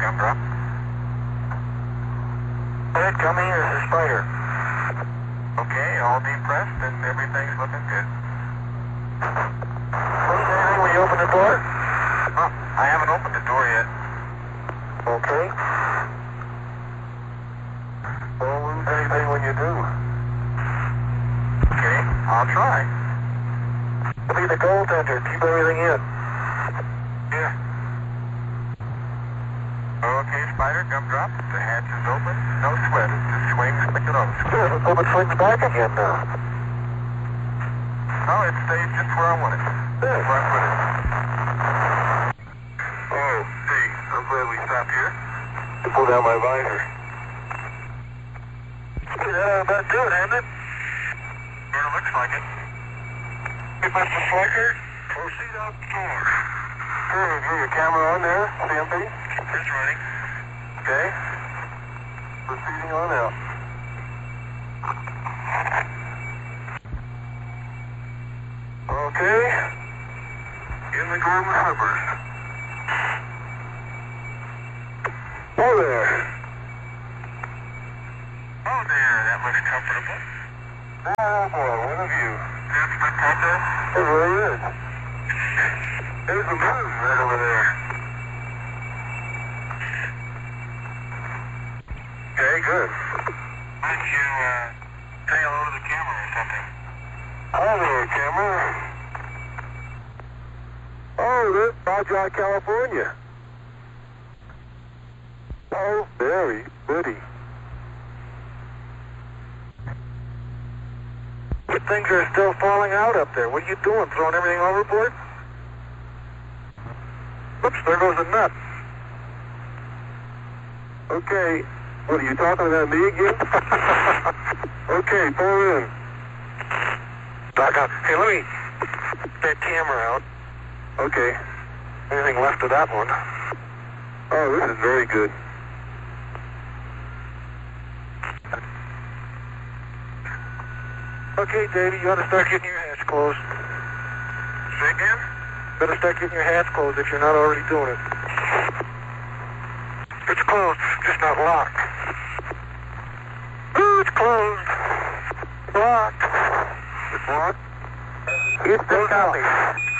Come drop. Ed, come in. This is Spider. Okay, all depressed and everything's looking good. Lose anything when you open the door? Oh, I haven't opened the door yet. Okay. Don't lose anything when you do. Okay, I'll try. Be the goaltender. Keep everything in. Yeah. Okay, Spider, gum drop. The hatch is open. No sweat. Just swings like it always. Good. Let's hope it swings back again now. Oh, it stays just where I want it. Good. Where I put it. Oh, hey, I'm glad we stopped here. Pull down my visor. About do it, hasn't it? Sort of looks like it. Hey, Mr. Slicker, proceed outdoors. Good. Have you your camera on there, CMP? It's running. Okay. Proceeding on out. Okay. In the golden slippers. Oh there. Oh, there. That looks comfortable. Oh boy, what a view. That's spectacular. It really is. There's a moon right over there. Okay, good. Why don't you say hello to the camera or something? Hi there, camera. Oh, there's Baja, California. Oh, very pretty. Good things are still falling out up there. What are you doing? Throwing everything overboard? Oops, there goes a nut. Okay. What, are you talking about me again? Okay, pull in. Back up. Hey, let me get that camera out. Okay. Anything left of that one? Oh, this is very good. Okay, Davey, you ought to start getting your hatch closed. Say again? Better start getting your hatch closed if you're not already doing it. It's closed, just not locked. Ooh, it's closed. Locked. It's locked? It's closed out.